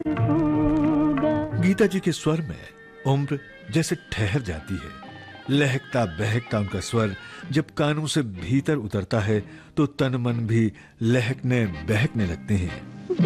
होगा। गीता जी के स्वर में उम्र जैसे ठहर जाती है। लहकता बहकता उनका स्वर जब कानों से भीतर उतरता है तो तन मन भी लहकने बहकने लगते हैं।